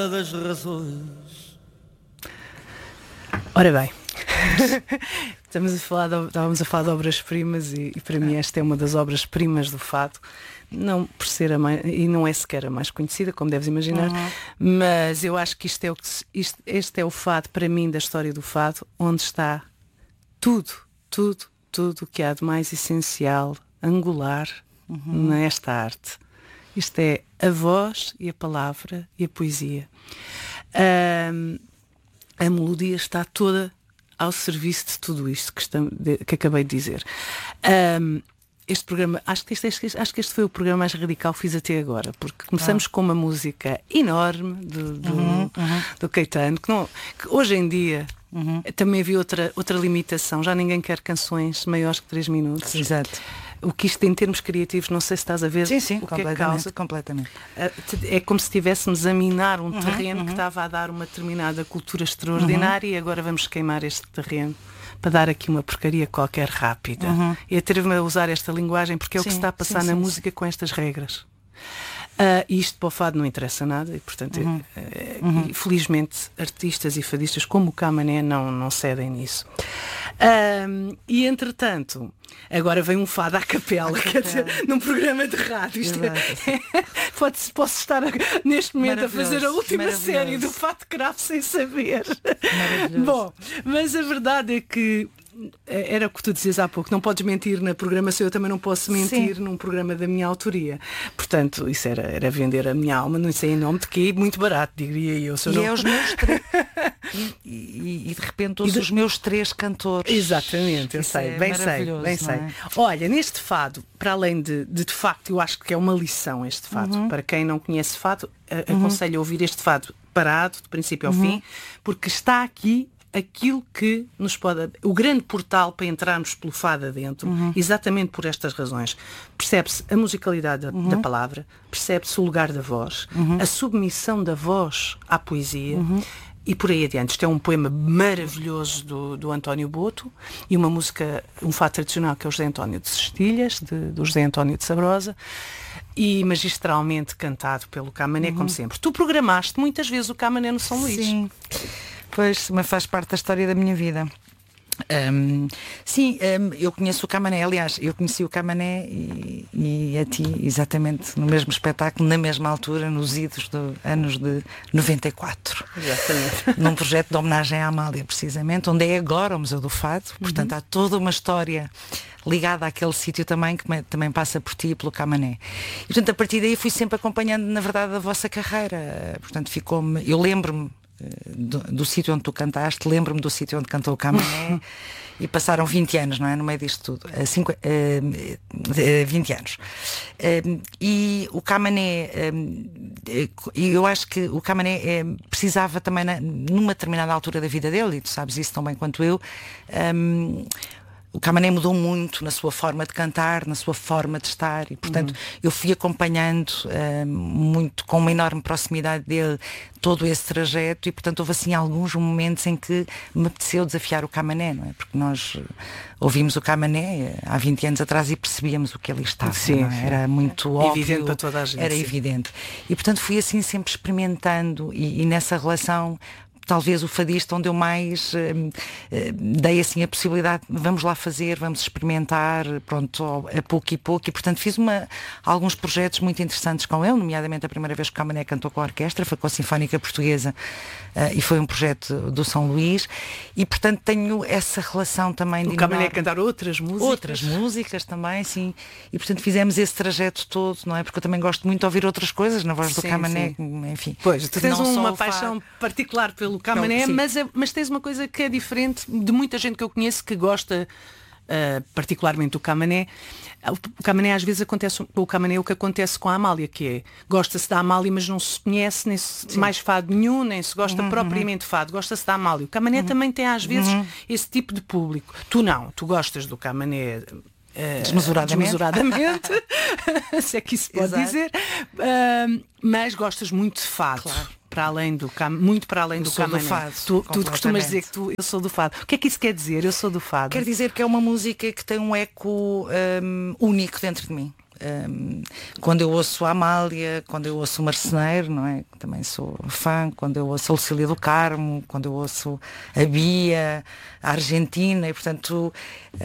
das razões. Ora bem, estávamos a falar de obras-primas e para mim esta é uma das obras-primas do fado, não por ser a mais, e não é sequer a mais conhecida, como deves imaginar, mas eu acho que este é o fado, para mim, da história do fado, onde está tudo o que há de mais essencial, angular, nesta arte. Isto é a voz e a palavra e a poesia. A melodia está toda ao serviço de tudo isto que acabei de dizer. Este programa, acho que este foi o programa mais radical que fiz até agora, porque começamos com uma música enorme do Caetano, que hoje em dia também havia outra limitação, já ninguém quer canções maiores que 3 minutos. Exato. O que isto em termos criativos, não sei se estás a ver o que é que causa. Completamente. É como se estivéssemos a minar um terreno que estava a dar uma determinada cultura extraordinária e agora vamos queimar este terreno para dar aqui uma porcaria qualquer rápida. E atrevo-me a usar esta linguagem porque é o que se está a passar na música com estas regras. E isto para o fado não interessa nada e, portanto, felizmente artistas e fadistas como o Camané não cedem nisso. E entretanto, agora vem um fado à capela, quer dizer, num programa de rádio. Posso estar neste momento a fazer a última série do Fado Cravo sem saber. Bom, mas a verdade é que era o que tu dizias há pouco, não podes mentir na programação, eu também não posso mentir num programa da minha autoria. Portanto, isso era vender a minha alma, não sei em nome de quê, muito barato, diria eu. Os meus e de repente todos os meus 3 cantores. Exatamente, eu sei, bem sei. Olha, neste fado, para além de facto, eu acho que é uma lição este fado. Para quem não conhece fado, aconselho a ouvir este fado parado, de princípio ao fim, porque está aqui aquilo que nos pode... O grande portal para entrarmos pelo fado adentro, exatamente por estas razões. Percebe-se a musicalidade da palavra, percebe-se o lugar da voz, a submissão da voz à poesia, e por aí adiante. Isto é um poema maravilhoso do António Boto e uma música, um fado tradicional que é o José António de Sestilhas, do José António de Sabrosa, e magistralmente cantado pelo Camané, como sempre. Tu programaste muitas vezes o Camané no São Luís. Sim. Pois, mas faz parte da história da minha vida. Eu conheço o Camané, aliás, eu conheci o Camané e a ti exatamente no mesmo espetáculo, na mesma altura, nos idos dos anos de 94. Exatamente. Num projeto de homenagem à Amália, precisamente, onde é agora o Museu do Fado. Portanto, há toda uma história ligada àquele sítio também, que também passa por ti e pelo Camané. E, portanto, a partir daí fui sempre acompanhando, na verdade, a vossa carreira. Portanto, eu lembro-me do sítio onde tu cantaste, lembro-me do sítio onde cantou o Camané e passaram 20 anos, não é? No meio disto tudo, 20 anos. E o Camané, eu acho que o Camané precisava também, numa determinada altura da vida dele, e tu sabes isso tão bem quanto eu, o Camané mudou muito na sua forma de cantar, na sua forma de estar e, portanto, eu fui acompanhando muito, com uma enorme proximidade dele, todo esse trajeto e, portanto, houve assim alguns momentos em que me apeteceu desafiar o Camané, não é? Porque nós ouvimos o Camané há 20 anos atrás e percebíamos o que ali estava. Sim, não é? Era muito óbvio. Evidente para toda a gente. Era evidente. E, portanto, fui assim sempre experimentando e nessa relação... Talvez o fadista onde eu mais dei assim a possibilidade, vamos lá fazer, vamos experimentar, pronto, a pouco e pouco, e portanto fiz alguns projetos muito interessantes com ele, nomeadamente a primeira vez que o Camané cantou com a orquestra, foi com a Sinfónica Portuguesa, e foi um projeto do São Luís, e portanto tenho essa relação também de... O Camané cantar outras músicas. Outras músicas também, sim, e portanto fizemos esse trajeto todo, não é? Porque eu também gosto muito de ouvir outras coisas na voz do Camané, enfim. Pois, tu tens uma paixão particular pelo Camané, mas tens uma coisa que é diferente de muita gente que eu conheço que gosta particularmente do Camané. O Camané às vezes acontece o Camané o que acontece com a Amália, que é gosta-se da Amália, mas não se conhece nem mais fado nenhum, nem se gosta propriamente de fado, gosta-se da Amália. O Camané também tem às vezes esse tipo de público. Tu não, tu gostas do Camané desmesuradamente se é que isso se pode dizer, mas gostas muito de fado. Claro. Muito para além do Camané. Tu costumas dizer que eu sou do fado. O que é que isso quer dizer? Eu sou do fado. Quer dizer que é uma música que tem um eco único dentro de mim. Quando eu ouço a Amália, quando eu ouço o Marceneiro, não é? Também sou fã, quando eu ouço a Lucília do Carmo, quando eu ouço a Bia, a Argentina, e portanto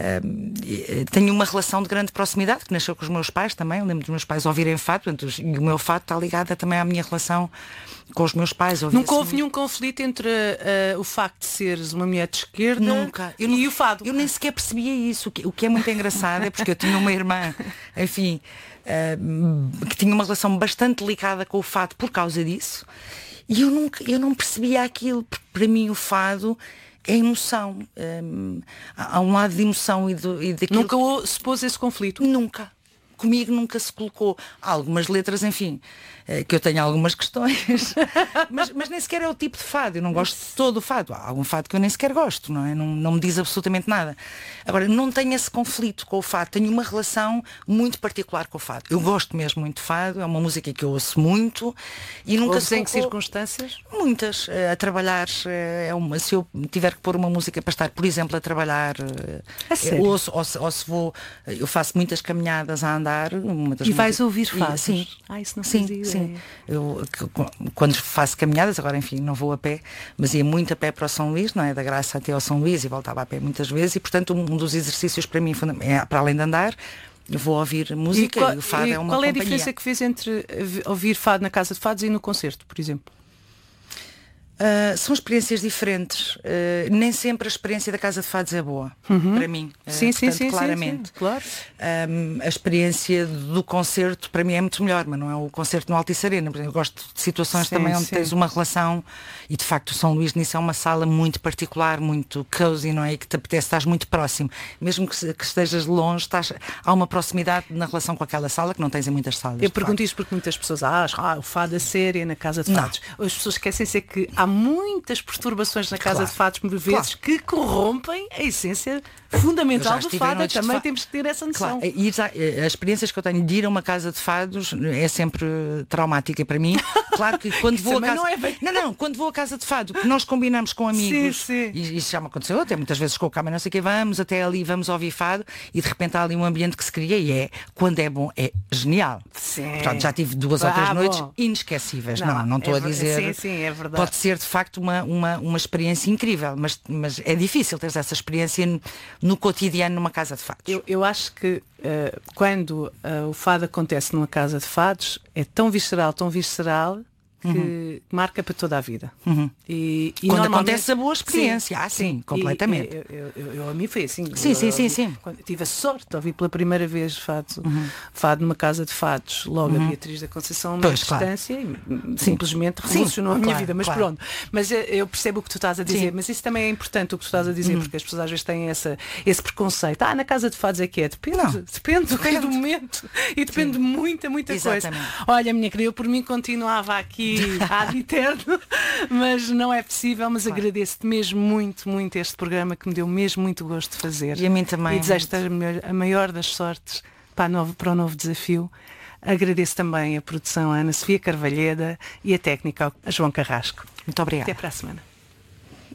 tenho uma relação de grande proximidade, que nasceu com os meus pais também, lembro dos meus pais ouvirem fado, portanto, e o meu fado está ligado também à minha relação com os meus pais. Nunca houve nenhum conflito entre o facto de seres uma mulher de esquerda Nunca. e o fado? Eu nem sequer percebia isso, o que é muito engraçado é porque eu tinha uma irmã, enfim, que tinha uma relação bastante delicada com o fado por causa disso, e eu não percebia aquilo, porque para mim o fado é emoção. Há um lado de emoção e daquilo. Nunca se pôs esse conflito? Nunca. Comigo nunca se colocou. Há algumas letras, enfim, que eu tenho algumas questões, mas nem sequer é o tipo de fado. Eu não gosto de todo o fado. Há algum fado que eu nem sequer gosto, não é? Não me diz absolutamente nada. Agora, não tenho esse conflito com o fado. Tenho uma relação muito particular com o fado. Eu gosto mesmo muito de fado. É uma música que eu ouço muito. E nunca se colocou... em que circunstâncias? Muitas. A trabalhar, se eu tiver que pôr uma música para estar, por exemplo, a trabalhar, ouço, ou se vou... Eu faço muitas caminhadas a andar. E vais ouvir fado? Sim. Isso não sim. Eu, quando faço caminhadas, agora enfim, não vou a pé, mas ia muito a pé para o São Luís, não é? Da Graça até ao São Luís, e voltava a pé muitas vezes, e portanto um dos exercícios para mim é, para além de andar, eu vou ouvir música e o fado é uma qual é a companhia. diferença que fez entre ouvir fado na casa de fados e no concerto, por exemplo? São experiências diferentes. Nem sempre a experiência da Casa de Fados é boa, para mim. Sim, claramente. Sim, claro. A experiência do concerto para mim é muito melhor, mas não é o concerto no Altice Arena. Eu gosto de situações também onde tens uma relação, e de facto o São Luís nisso é uma sala muito particular, muito cozy, não é? E que te apetece, estás muito próximo. Mesmo que estejas de longe, há uma proximidade na relação com aquela sala que não tens em muitas salas. Eu pergunto isto porque muitas pessoas acham o fado a sério na Casa de Fados. As pessoas esquecem-se que há mudas perturbações na Casa de Fados, por vezes, que corrompem a essência fundamental do fado. Também temos que ter essa noção. As experiências que eu tenho de ir a uma Casa de Fados é sempre traumática para mim. Claro que quando vou a casa... quando vou a Casa de Fado, que nós combinamos com amigos, e isso já me aconteceu até muitas vezes com o câmera, não sei o que, vamos até ali, vamos ouvir fado, e de repente há ali um ambiente que se cria, e quando é bom, é genial. Portanto, já tive 2 ou 3 noites inesquecíveis. Não estou a dizer. Sim, é verdade. Pode ser de facto uma experiência incrível, mas é difícil ter essa experiência no cotidiano numa Casa de Fados. Eu acho que quando o fado acontece numa Casa de Fados é tão visceral que marca para toda a vida. E quando acontece a boa experiência, sim, completamente. Eu a mim foi assim. Sim. Tive a sorte de ouvir pela primeira vez fado numa Casa de Fados, logo a Beatriz da Conceição, a uma distância, e simplesmente revolucionou a minha vida. Mas pronto, mas eu percebo o que tu estás a dizer, mas isso também é importante o que tu estás a dizer, porque as pessoas às vezes têm esse preconceito. Na Casa de Fados é que é. Depende do momento e depende de muita coisa. Olha, minha querida, eu por mim continuava aqui ad eterno, mas não é possível. Mas agradeço-te mesmo muito este programa, que me deu mesmo muito gosto de fazer. E a mim também. E desejo-te a maior das sortes para o novo desafio. Agradeço também a produção a Ana Sofia Carvalheda e a técnica a João Carrasco. Muito obrigada. Até para a semana.